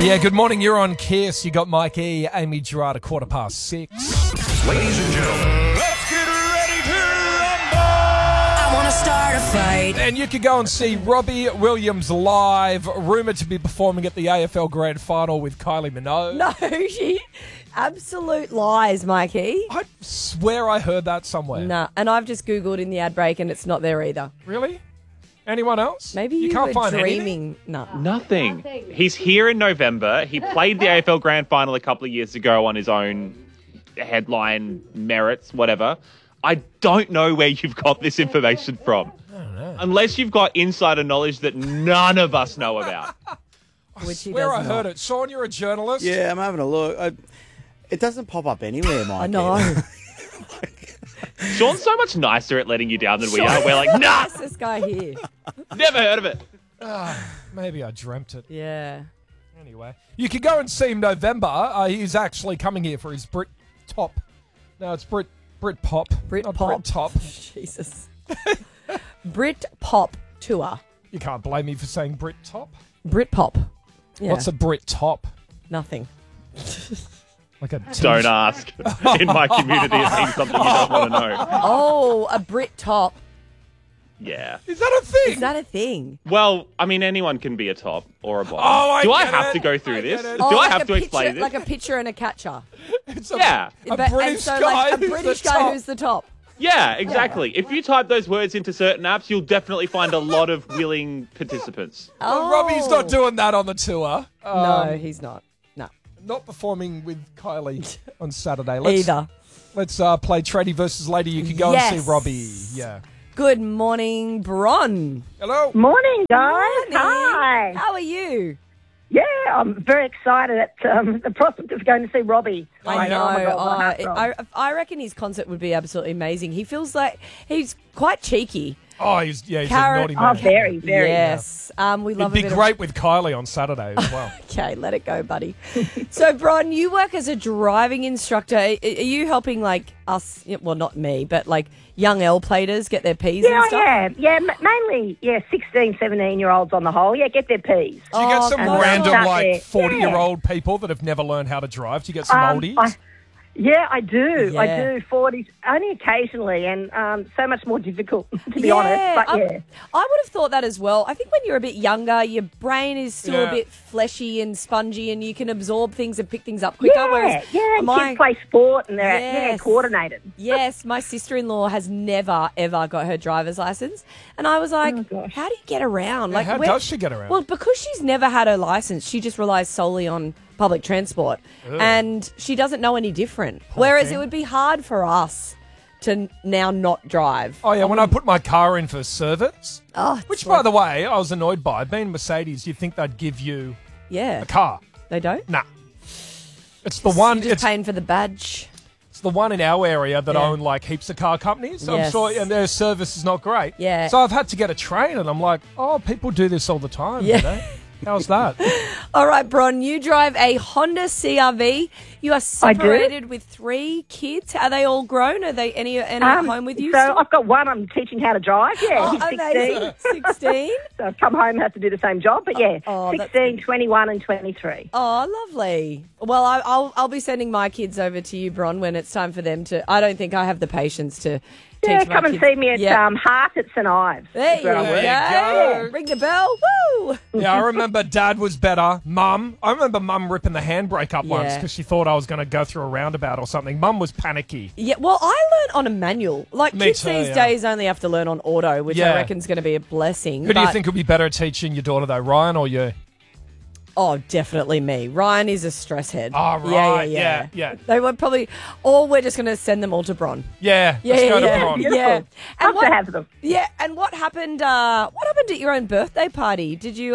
Yeah, good morning. You're on Kiss. You got Mike E, Amy Gerard, 6:15. Ladies and gentlemen, let's get ready to rumble! I want to start a fight. And you can go and see Robbie Williams live, rumoured to be performing at the AFL Grand Final with Kylie Minogue. No, she absolute lies, Mikey. I swear I heard that somewhere. Nah, and I've just Googled in the ad break and it's not there either. Really? Anyone else? Maybe you can't were find dreaming. anything? No. Nothing. He's here in November. He played the AFL Grand Final a couple of years ago on his own headline merits, whatever. I don't know where you've got this information from. I don't know. Unless you've got insider knowledge that none of us know about. I Which he swear does I heard not. it. Sean, you're a journalist? Yeah, I'm having a look. It doesn't pop up anywhere, Mike. I know. Sean's so much nicer at letting you down than we are. We're like, nah, This guy here. never heard of it. Maybe I dreamt it. Yeah. Anyway, you can go and see him November. He's actually coming here for his Brit Top. No, it's Brit Pop. Brit not Pop. Brit Top. Jesus. Brit Pop tour. You can't blame me for saying Brit Top. Brit Pop. Yeah. What's a Brit Top? Nothing. Like a Don't ask. In my community, it means something you don't want to know. Oh, a Brit Top. Yeah. Is that a thing? Is that a thing? Well, I mean, anyone can be a top or a bottom. Oh, I Do I get have it. to go through I this? get it. Do Oh, I like have a to pitcher, explain this? Like a pitcher and a catcher. It's a, Yeah. a But- British and so, guy like, a who's British the guy top. who's the top. Yeah, exactly. If you type those words into certain apps, you'll definitely find a lot of willing participants. Well, Robbie's not doing that on the tour. No, he's not. No. Not performing with Kylie on Saturday. Either. Let's play Tradie versus Lady. You can go and Yes. see Robbie. Yeah. Good morning, Bron. Hello. Morning, guys. Morning. Hi. How are you? Yeah, I'm very excited at the prospect of going to see Robbie. I know. Oh my God, my heart's wrong. I reckon his concert would be absolutely amazing. He feels like he's quite cheeky. Oh, he's a Karen- naughty Oh, man. very, very. Yes. We love He'd a be bit great with Kylie on Saturday as well. Okay, let it go, buddy. So, Bron, you work as a driving instructor. Are you helping, like, us, well, not me, but, like, young L-platers get their Ps Yeah, and stuff? I am. Yeah, mainly, 16, 17-year-olds on the whole. Yeah, get their Ps. Do you get Oh, some God. random, Start like, there. 40-year-old people that have never learned how to drive? Do you get some oldies? Yeah, I do. I Yeah. do. 40s, only occasionally, and so much more difficult, to be Yeah, honest. But yeah. I would have thought that as well. I think when you're a bit younger, your brain is still Yeah. a bit fleshy and spongy, and you can absorb things and pick things up quicker. Yeah, whereas and my, kids play sport and they're Yes. coordinated. yes, my sister-in-law has never ever got her driver's license, and I was like, gosh. "How do you get around? Yeah, Like, how where- does she get around? Well, because she's never had her license, she just relies solely on public transport, and she doesn't know any different. Whereas thing. it would be hard for us to now not drive. Oh, yeah, when I put my car in for service, Oh, which, by the way, I was annoyed by. Being Mercedes, you'd think they'd give you yeah, a car. they don't. Nah. It's the one. You're just It's paying for the badge. the one in our area that Yeah. own like heaps of car companies. I'm Yes. sure, and their service is not great. Yeah. So I've had to get a train, and I'm like, oh, people do this all the time. Yeah. You know? How's that? All right, Bron, you drive a Honda CRV. You are I do. separated with 3 kids. Are they all grown? Are they any at home with you? So still? I've got one I'm teaching how to drive. Yeah, Oh, he's 16. amazing. 16? So I've come home and have to do the same job. But yeah, Oh, that's 16, 21 and 23. Oh, lovely. Well, I'll be sending my kids over to you, Bron, when it's time for them to. I don't think I have the patience to Yeah, teach my come and kids. see me at Yeah. Hart at St Ives. There is where I you work. There you go. Ring the bell. Woo! Yeah, I remember Dad was better. Mum, I remember Mum ripping the handbrake up once Yeah. because she thought I was going to go through a roundabout or something. Mum was panicky. Yeah, well, I learned on a manual. Like, Me kids too, these yeah. days only have to learn on auto, which Yeah. I reckon is going to be a blessing. Who do you but- think would be better at teaching your daughter though, Ryan or you? Oh, definitely me. Ryan is a stress head. Oh, right. Yeah. Yeah. They would probably, or we're just going to send them all to Bron. Yeah, Yeah, let's go yeah, to Bron. Beautiful. Yeah. Love to have them. Yeah, and what happened? What happened at your own birthday party? Did you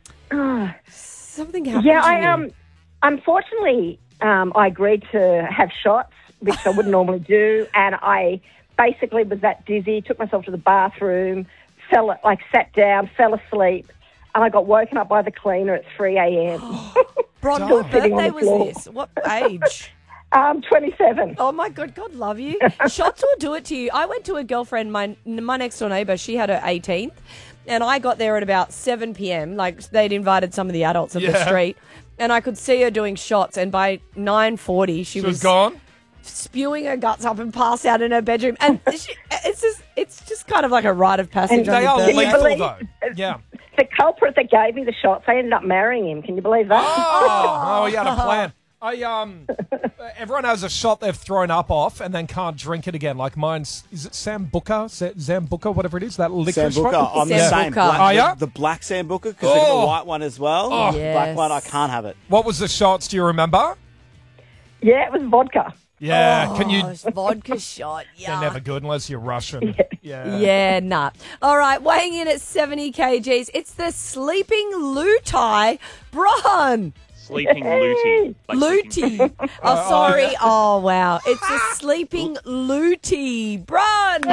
something happened? Yeah, to I you? unfortunately I agreed to have shots, which I wouldn't normally do, and I basically was that dizzy, took myself to the bathroom, sat down, fell asleep, and I got woken up by the cleaner at 3 a.m. Bron, still what sitting on birthday the was floor. this? What age? 27. Oh my God, God love you. Shots will do it to you. I went to a girlfriend, my next door neighbour. She had her 18th, and I got there at about 7 p.m. Like they'd invited some of the adults of the Yeah. street, and I could see her doing shots. And by 9:40, she was gone. spewing her guts up and passed out in her bedroom. And it's just kind of like a rite of passage. They on are your birthday. lethal, believe- though. Yeah. The culprit that gave me the shots, I ended up marrying him. Can you believe that? Oh, you had a plan. Everyone has a shot they've thrown up off and then can't drink it again. Like mine's, is it Sambuca? Zambuca, whatever it is, that licorice one? Sambuca. I'm the same. Sambuca. Black, Oh, yeah? the black Sambuca, because they got Oh. the white one as well. Oh. The black one, I can't have it. What was the shots? Do you remember? Yeah, it was vodka. Yeah. Can you? Oh, it's vodka shot. They're Yeah. never good unless you're Russian. Yeah. Yeah, nah. All right, weighing in at 70 kgs, it's the sleeping Lutai, Bron. Sleeping Looty. Like sleeping- Luty. Oh, sorry. Oh, wow. It's a sleeping Luty, Bron.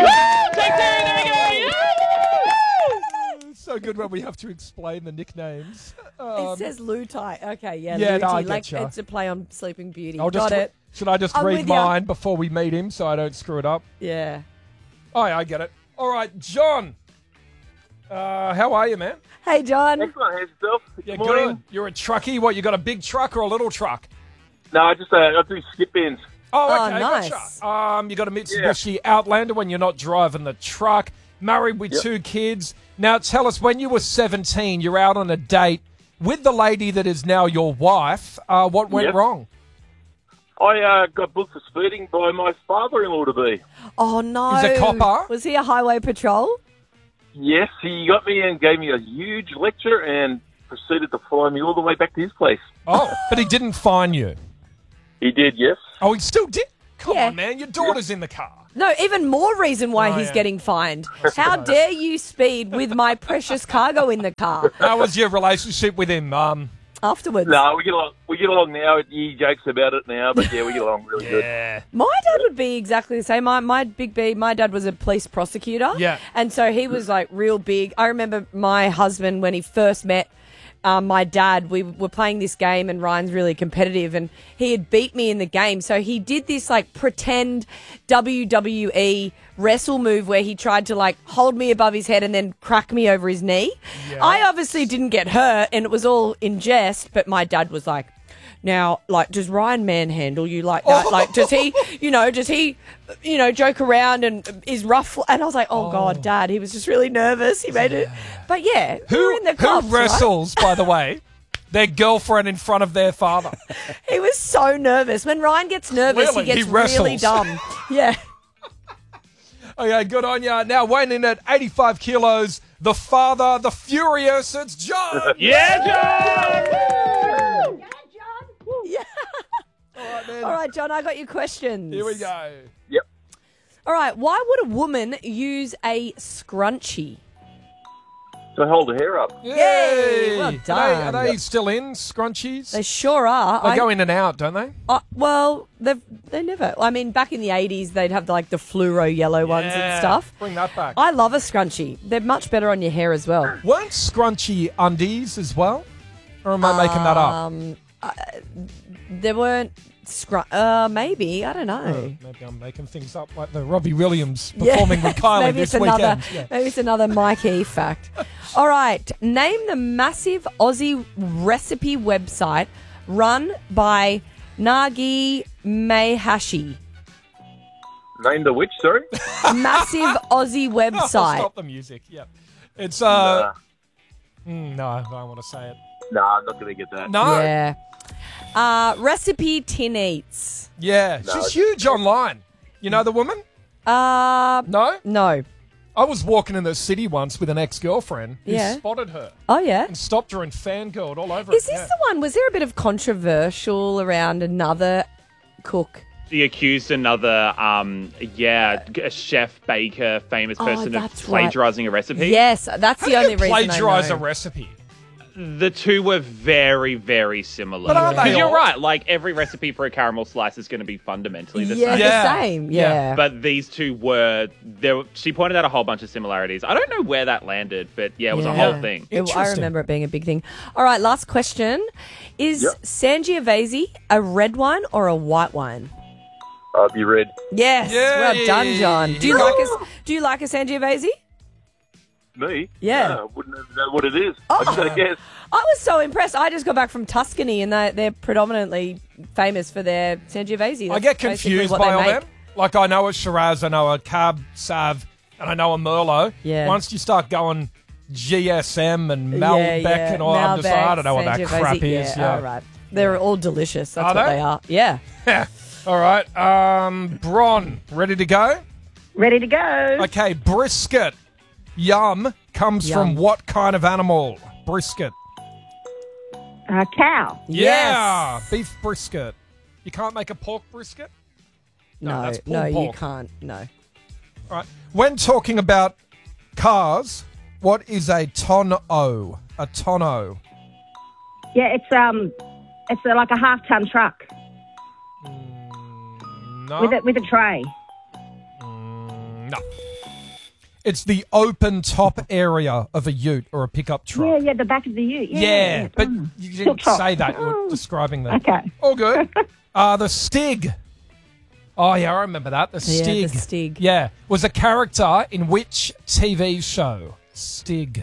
It's so good when we have to explain the nicknames. It says Lutai. Okay, yeah, Yeah, Luty. no, I like getcha. it's a play on Sleeping Beauty. I'll Got it. Should I just I'm read with ya. mine before we meet him so I don't screw it up? Yeah. Oh, yeah, I get it. All right, John. How are you, man? Hey, John. Excellent. How's yourself? Yeah, Good morning. good. You're a truckie. What, you got a big truck or a little truck? No, I do skip ins. Oh, okay, nice. gotcha. You got a Mitsubishi Outlander when you're not driving the truck, married with 2 kids. Now, tell us, when you were 17, you're out on a date with the lady that is now your wife. What went Yep. wrong? I got booked for speeding by my father-in-law to be. Oh, no. He's a copper? Was he a highway patrol? Yes, he got me and gave me a huge lecture and proceeded to follow me all the way back to his place. Oh, but he didn't fine you. He did, yes. Oh, he still did? Come Yeah. on, man. Your daughter's in the car. No, even more reason why Oh, he's yeah. getting fined. How dare you speed with my precious cargo in the car How was your relationship with him? afterwards? No, we get along now. He jokes about it now, but yeah, we get along really good. Yeah. My dad would be exactly the same. My big B, my dad was a police prosecutor. Yeah. And so he was like real big. I remember my husband, when he first met my dad, we were playing this game and Ryan's really competitive and he had beat me in the game. So he did this like pretend WWE wrestle move where he tried to like hold me above his head and then crack me over his knee. Yeah. I obviously didn't get hurt and it was all in jest, but my dad was like, now, like, does Ryan manhandle you like that? Like, does he joke around and is rough? And I was like, oh, God, Dad, he was just really nervous. He made it. But yeah, we're in the clubs, who wrestles, by the way, their girlfriend in front of their father? Right? He was so nervous. When Ryan gets nervous, Really? he gets He really wrestles. dumb. Yeah. Okay, good on ya. Now, weighing in at 85 kilos, the father, the furious, it's John. Yeah, John! Yeah. All right, John, I got your questions. Here we go. Yep. All right, why would a woman use a scrunchie? To hold the hair up. Yay! Well Are done. they still in scrunchies? They sure are. They go in and out, don't they? Well, they never. I mean, back in the 80s, they'd have like the fluoro yellow ones and Yeah, stuff. Bring that back. I love a scrunchie. They're much better on your hair as well. Weren't scrunchy undies as well? Or am I making that up? There weren't maybe. I don't know. Maybe I'm making things up like the Robbie Williams performing with Kylie maybe this it's another. weekend. Yeah. Maybe it's another Mike E fact. All right, name the massive Aussie recipe website run by Nagi Mahashi. Name the which, sorry? Massive Aussie website. Stop the music. Yeah. It's Nah. no, I don't want to say it. Nah, I'm not going to get that. No. Yeah. Recipe Tin Eats. Yeah. No, She's it's- huge online. You know the woman? No? No. I was walking in the city once with an ex-girlfriend who Yeah. spotted her Oh, yeah. and stopped her and fangirled all over Is it. this the one? Was there a bit of controversial around another cook? She accused another, a chef, baker, famous person of that's right. plagiarizing a recipe. Yes, that's How the do only you reason I plagiarize know. a recipe? The two were very, very similar. But aren't they Because you're all? right, like every recipe for a caramel slice is going to be fundamentally the Yeah, same. Yeah. the same. Yeah. Yeah. But these two were there. She pointed out a whole bunch of similarities. I don't know where that landed, but yeah, it was a whole thing. I Interesting. remember it being a big thing. All right, last question. Is Yep. Sangiovese a red wine or a white wine? I'll be red. Yes. Yay. Well done, John. Do you like a Sangiovese? me. Yeah. No, I wouldn't know what it is. Oh. I just had a guess. I was so impressed. I just got back from Tuscany, and they're predominantly famous for their Sangiovese. I get confused by all them. Like, I know a Shiraz, I know a Cab Sav, and I know a Merlot. Yeah. Once you start going GSM and Malbec and all, I'm just like, I don't know what that crap is. Yeah, all right. They're all delicious. That's Are what they? they are. Yeah. All right. Bron, ready to go? Ready to go. Okay, brisket. Yum comes from what kind of animal? Brisket. Cow. Yeah. Yes. Beef brisket. You can't make a pork brisket? No, that's pulled no, you pork. can't. No. All right. When talking about cars, what is a tonneau? A tonneau. Yeah, it's like a half-ton truck No. with a tray. No. It's the open top area of a ute or a pickup truck. Yeah, the back of the ute. Yeah, but Mm. you didn't Tilt-top. say that. You were describing that. Okay. All good. The Stig. Oh, yeah, I remember that. The Yeah, Stig. the Stig. Yeah. Was a character in which TV show? Stig.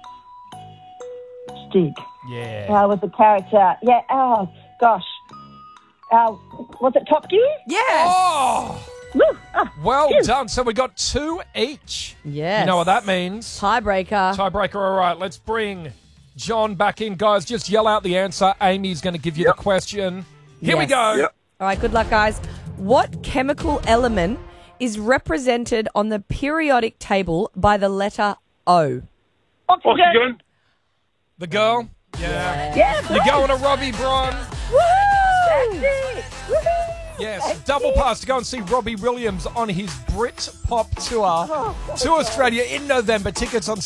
Stig. Yeah. Was the character. Yeah, oh, gosh. Was it Top Gear? Yes. Oh, Woo. Oh, well phew. done. So we got 2 each. Yes. You know what that means. Tiebreaker. Tiebreaker. All right, let's bring John back in. Guys, just yell out the answer. Amy's going to give you the question. Here we Yes. go. Yep. All right, good luck, guys. What chemical element is represented on the periodic table by the letter O? Oxygen. The girl? Yeah. Yeah, You're going to Robbie Bron. Woo! Yes, double pass to go and see Robbie Williams on his Brit Pop tour to Australia in November. Tickets on